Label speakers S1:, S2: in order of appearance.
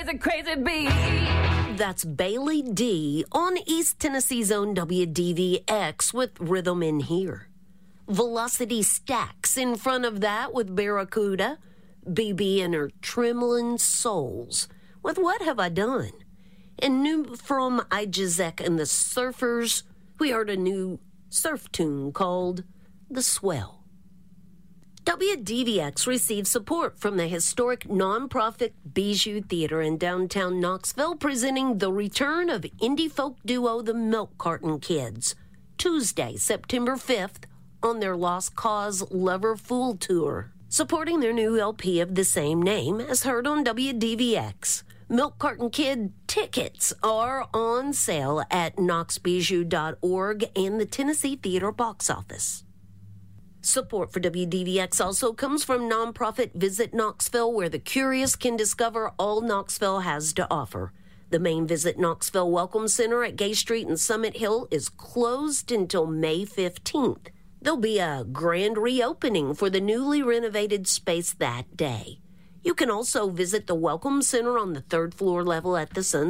S1: crazy bee.
S2: That's Bailey D on East Tennessee's own WDVX with Rhythm in Here. Velocity Stacks in front of that with Barracuda. BB and her Trembling Souls with What Have I Done? And new from Ijazek and the Surfers, we heard a new surf tune called The Swell. WDVX received support from the historic nonprofit Bijou Theater in downtown Knoxville, presenting the return of indie folk duo The Milk Carton Kids, Tuesday, September 5th, on their Lost Cause Lover Fool Tour, supporting their new LP of the same name, as heard on WDVX. Milk Carton Kid tickets are on sale at knoxbijou.org and the Tennessee Theater box office. Support for WDVX also comes from nonprofit Visit Knoxville, where the curious can discover all Knoxville has to offer. The main Visit Knoxville Welcome Center at Gay Street and Summit Hill is closed until May 15th. There'll be a grand reopening for the newly renovated space that day. You can also visit the Welcome Center on the third floor level at the Sun